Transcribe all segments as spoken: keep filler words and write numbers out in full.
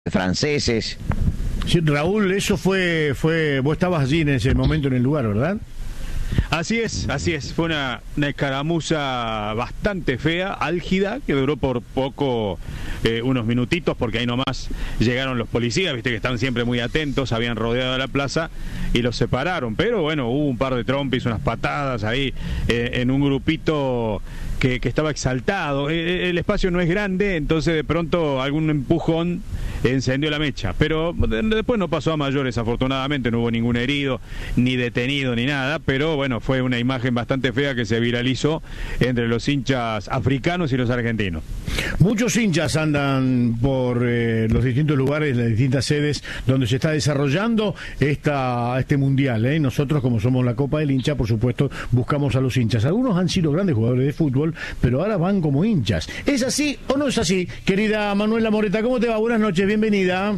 franceses. Sí, Raúl, eso fue, fue, vos estabas allí en ese momento en el lugar, ¿verdad? Así es, así es. Fue una, una escaramuza bastante fea, álgida, que duró por poco, eh, unos minutitos, porque ahí nomás llegaron los policías, viste que están siempre muy atentos, habían rodeado la plaza y los separaron. Pero bueno, hubo un par de trompis, unas patadas ahí, eh, en un grupito que, que estaba exaltado. Eh, el espacio no es grande, entonces de pronto algún empujón encendió la mecha. Pero después no pasó a mayores, afortunadamente, no hubo ningún herido, ni detenido, ni nada, pero bueno, fue una imagen bastante fea que se viralizó entre los hinchas africanos y los argentinos. Muchos hinchas andan por eh, los distintos lugares, las distintas sedes donde se está desarrollando esta, este mundial, ¿eh? Nosotros, como somos la Copa del Hincha, por supuesto, buscamos a los hinchas. Algunos han sido grandes jugadores de fútbol, pero ahora van como hinchas. ¿Es así o no es así? Querida Manuela Moreta, ¿cómo te va? Buenas noches, bienvenida.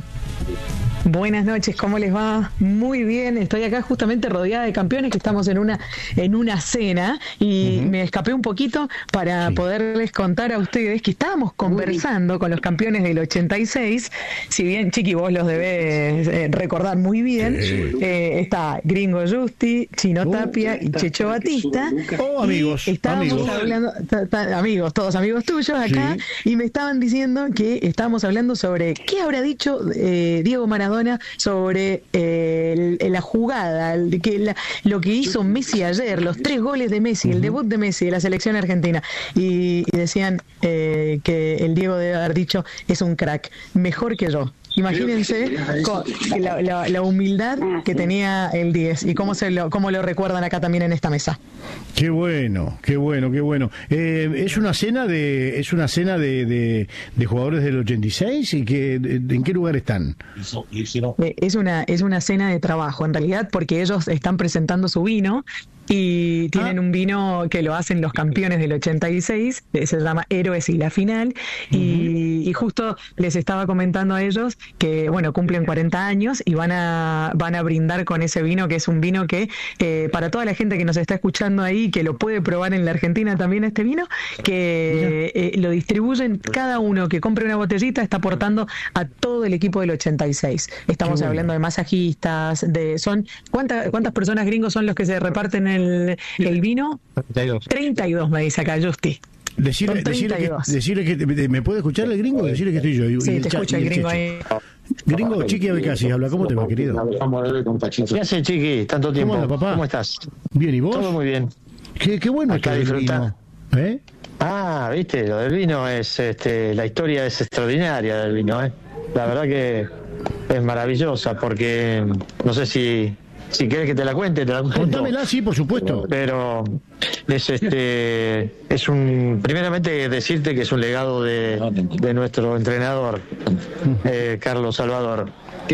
Buenas noches, ¿cómo les va? Muy bien, estoy acá justamente rodeada de campeones, que estamos en una en una cena y uh-huh. me escapé un poquito para sí. poderles contar a ustedes que estábamos conversando con los campeones del ochenta y seis, si bien, Chiqui, vos los debés eh, recordar muy bien, sí. eh, está Gringo Justi, Chino Tapia y Checho Batista. Oh, amigos, estábamos amigos. hablando, t- t- amigos, todos amigos tuyos acá, sí. y me estaban diciendo que estábamos hablando sobre qué habrá dicho eh, Diego Maradona sobre eh, el, la jugada, el, que la, lo que hizo Messi ayer, los tres goles de Messi, el debut de Messi de la selección argentina, y, y decían eh, que el Diego debe haber dicho, es un crack, mejor que yo. Imagínense con la, la, la humildad que tenía el diez y cómo se lo, cómo lo recuerdan acá también en esta mesa. Qué bueno, qué bueno, qué bueno. Eh, es una cena de es una cena de, de, de jugadores del ochenta y seis y que de, de, ¿en qué lugar están? Eh, es una es una cena de trabajo en realidad, porque ellos están presentando su vino. Y tienen ah. un vino que lo hacen los campeones del ochenta y seis, se llama Héroes y la Final, uh-huh. y, y justo les estaba comentando a ellos que, bueno, cumplen cuarenta años y van a van a brindar con ese vino, que es un vino que, eh, para toda la gente que nos está escuchando ahí, que lo puede probar en la Argentina también este vino, que eh, lo distribuyen, cada uno que compre una botellita está aportando a todo el equipo del ochenta y seis. Estamos bueno. hablando de masajistas, de son ¿cuántas, cuántas personas gringos son los que se reparten El, el vino? treinta y dos. treinta y dos me dice acá, Justi. Decirle, decirle, que, decirle que me puede escuchar el gringo, decirle que estoy yo. Y, sí, y te el escucha el gringo ahí. Gringo, Chiqui Abecasi habla, ¿cómo te va, querido? ¿Qué hace, Chiqui? Tanto tiempo. ¿Cómo anda, papá? ¿Cómo estás? Bien, ¿y vos? Todo muy bien. Qué, qué bueno acá disfrutar. ¿Eh? Ah, viste, lo del vino es, este, la historia es extraordinaria del vino, ¿eh? La verdad que es maravillosa, porque no sé si Si querés que te la cuente, te la cuento. Contámela, sí, por supuesto. Pero es este es un primeramente decirte que es un legado de, de nuestro entrenador, eh, Carlos Salvador.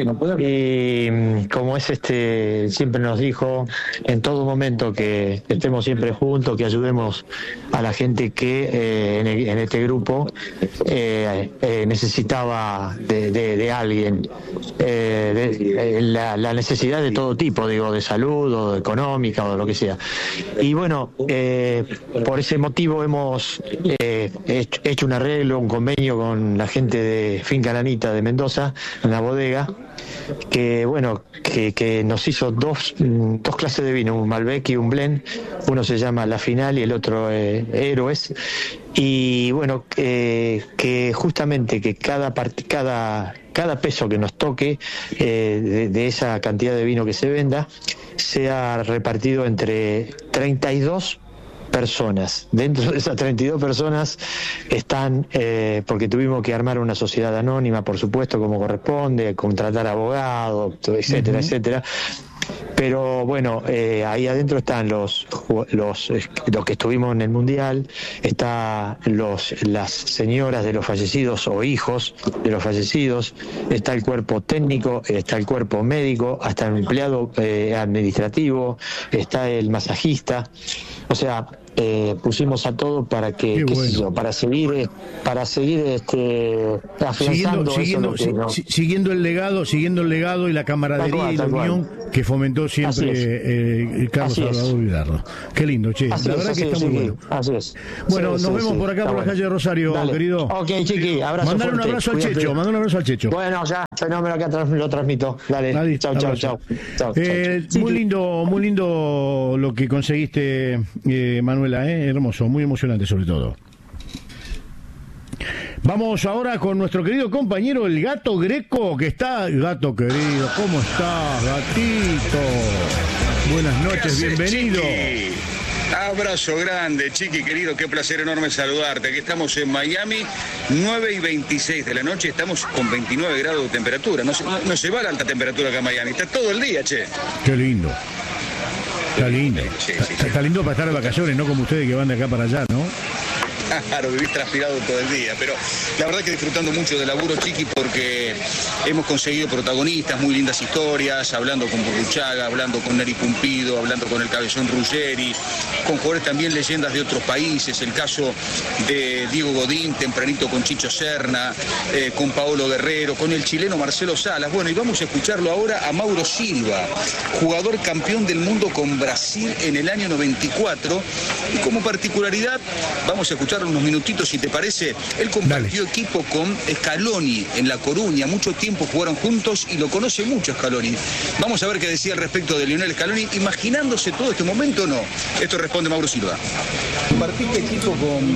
Y como es este siempre nos dijo en todo momento que estemos siempre juntos, que ayudemos a la gente que eh, en, en este grupo eh, eh, necesitaba de, de, de alguien, eh, de, eh, la, la necesidad de todo tipo, digo, de salud o económica o de lo que sea. Y bueno, eh, por ese motivo hemos eh, hecho un arreglo, un convenio con la gente de Finca Lanita de Mendoza, en la bodega, que bueno, que, que nos hizo dos, dos clases de vino, un Malbec y un Blend. Uno se llama La Final y el otro eh, Héroes. Y bueno, eh, que justamente que cada part- cada cada peso que nos toque eh, de, de esa cantidad de vino que se venda sea repartido entre treinta y dos personas. Dentro de esas treinta y dos personas están, eh, porque tuvimos que armar una sociedad anónima, por supuesto, como corresponde, contratar abogados, etcétera, uh-huh. etcétera. Pero bueno, eh, ahí adentro están los, los los que estuvimos en el Mundial, está los las señoras de los fallecidos o hijos de los fallecidos, está el cuerpo técnico, está el cuerpo médico, hasta el empleado eh, administrativo, está el masajista. O sea, eh, pusimos a todo para que, Qué qué bueno. sé yo, para seguir, eh, para seguir este, afianzando Siguiendo, eso. siguiendo, lo que, si- ¿no? si- siguiendo el legado, siguiendo el legado y la camaradería Tal cual, y la tal cual. unión que fomentó siempre Así es. eh, Carlos Así es. Salvador Vidardo. Qué lindo, che. Así la es, verdad así que está es, muy Chiqui, bueno. así es. Bueno, Sí, nos sí, vemos sí, por acá, está por la bueno. calle Rosario, Dale. querido. Ok, Chiqui, abrazo Mandar un fuerte. abrazo al Cuídate. Checho, mandar un abrazo al Checho. Bueno, ya, fenómeno que tras- lo transmito. Dale, Dale, chau, chau, abrazo. chau. Chau, Eh, chau, muy lindo, muy lindo lo que conseguiste, eh, Manuela, eh, hermoso, muy emocionante sobre todo. Vamos ahora con nuestro querido compañero el Gato Greco, que está, Gato querido, ¿cómo estás, gatito? Buenas noches, bienvenido. Chiqui? Abrazo grande, Chiqui querido, qué placer enorme saludarte. Aquí estamos en Miami, nueve y veintiséis de la noche, estamos con veintinueve grados de temperatura. No se, no, no se va la alta temperatura acá en Miami, está todo el día, che. Qué lindo. Está lindo. Sí, sí, Está, sí. está lindo para estar de vacaciones, no como ustedes que van de acá para allá, ¿no? Claro, vivís transpirado todo el día, pero la verdad que disfrutando mucho del laburo, Chiqui, porque hemos conseguido protagonistas, muy lindas historias, hablando con Burruchaga, hablando con Neri Pumpido, hablando con el Cabezón Ruggeri, con jugadores también leyendas de otros países, el caso de Diego Godín, tempranito con Chicho Serna, eh, con Paolo Guerrero, con el chileno Marcelo Salas. Bueno, y vamos a escucharlo ahora a Mauro Silva, jugador campeón del mundo con Brasil en el año noventa y cuatro, y como particularidad, vamos a escuchar unos minutitos, si te parece. Él compartió Dale. equipo con Scaloni en La Coruña, mucho tiempo jugaron juntos y lo conoce mucho Scaloni. Vamos a ver qué decía al respecto de Lionel Scaloni, imaginándose todo este momento o no. Esto responde Mauro Silva. Compartiste equipo con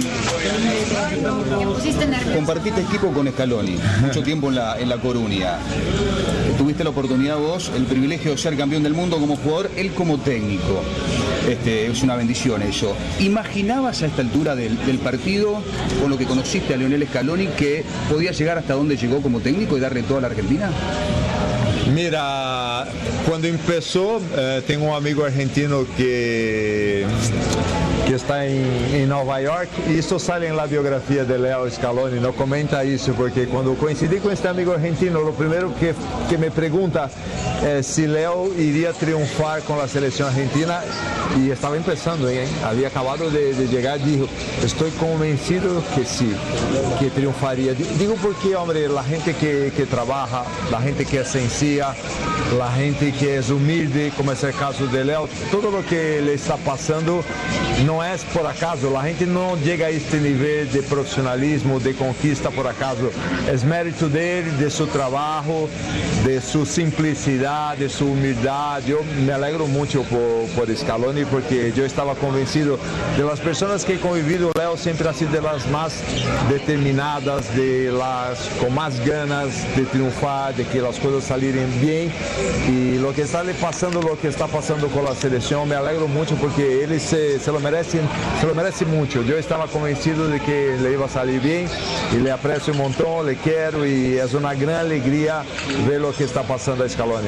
compartiste equipo con Scaloni mucho tiempo en la, en la Coruña. Tuviste la oportunidad vos, el privilegio de ser campeón del mundo como jugador, él como técnico. Este, es una bendición eso. ¿Imaginabas a esta altura del, del partido, con lo que conociste a Lionel Scaloni, que podía llegar hasta donde llegó como técnico y darle toda la Argentina? Mira, cuando empezó, eh, tengo un amigo argentino que, que está en, en Nueva York, y eso sale en la biografía de Leo Scaloni, no comenta eso, porque cuando coincidí con este amigo argentino, lo primero que, que me pregunta es si Leo iría a triunfar con la selección argentina, y estaba empezando, ¿eh? Había acabado de, de llegar, dijo, estoy convencido que sí, que triunfaría. Digo porque, hombre, la gente que, que trabaja, la gente que es sencilla, la gente que es humilde, como es el caso de Leo, todo lo que le está pasando no es por acaso, la gente no llega a este nivel de profesionalismo, de conquista por acaso, es mérito de él, de su trabajo, de su simplicidad, de su humildad. Yo me alegro mucho por, por Scaloni, porque yo estaba convencido de las personas que he convivido, Leo siempre ha sido de las más determinadas, de las con más ganas de triunfar, de que las cosas salieran bien, y lo que está le pasando, lo que está pasando con la selección, me alegro mucho porque él se, se lo merece, se lo merece mucho. Yo estaba convencido de que le iba a salir bien, y le aprecio un montón, le quiero, y es una gran alegría ver lo que está pasando a Scaloni.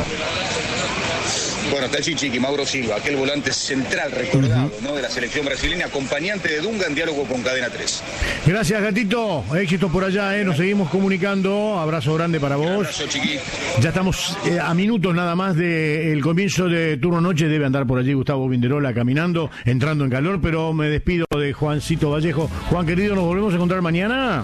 Bueno, está allí Chiqui, Mauro Silva, aquel volante central recordado, uh-huh. ¿no? de la selección brasileña, acompañante de Dunga en diálogo con Cadena tres. Gracias, gatito. Éxito por allá, ¿eh? Nos seguimos comunicando. Abrazo grande para vos. Un abrazo, Chiqui. Ya estamos eh, a minutos nada más del comienzo de turno noche. Debe andar por allí Gustavo Vinderola caminando, entrando en calor, pero me despido de Juancito Vallejo. Juan, querido, nos volvemos a encontrar mañana.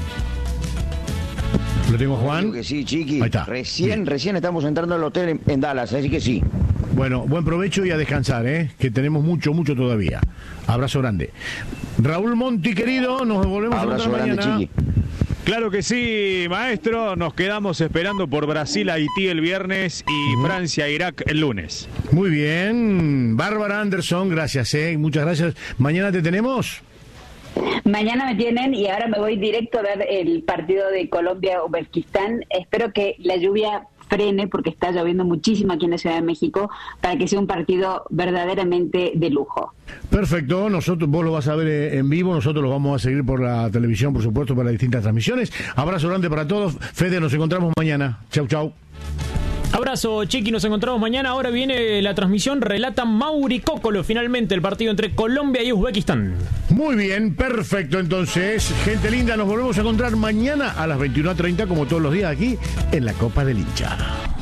¿Lo tengo, Juan? Creo que sí, Chiqui. Ahí está. Recién, Bien. recién estamos entrando al hotel en, en Dallas, así que sí. Bueno, buen provecho y a descansar, ¿eh? Que tenemos mucho, mucho todavía. Abrazo grande. Raúl Monti, querido, nos volvemos Abrazo a encontrar grande, mañana. Chiqui. Claro que sí, maestro. Nos quedamos esperando por Brasil, Haití el viernes y uh-huh. Francia, Irak el lunes. Muy bien. Bárbara Anderson, gracias, ¿eh? Muchas gracias. ¿Mañana te tenemos? Mañana me tienen, y ahora me voy directo a ver el partido de Colombia-Uzbekistán. Espero que la lluvia frene, porque está lloviendo muchísimo aquí en la Ciudad de México, para que sea un partido verdaderamente de lujo. Perfecto, nosotros vos lo vas a ver en vivo, nosotros lo vamos a seguir por la televisión, por supuesto, para las distintas transmisiones. Abrazo grande para todos. Fede, nos encontramos mañana. Chau, chau. Abrazo, Chiqui, nos encontramos mañana. Ahora viene la transmisión, relata Mauri Cócolo, finalmente el partido entre Colombia y Uzbekistán. Muy bien, perfecto. Entonces, gente linda, nos volvemos a encontrar mañana a las veintiuna treinta, como todos los días aquí en la Copa del Hincha.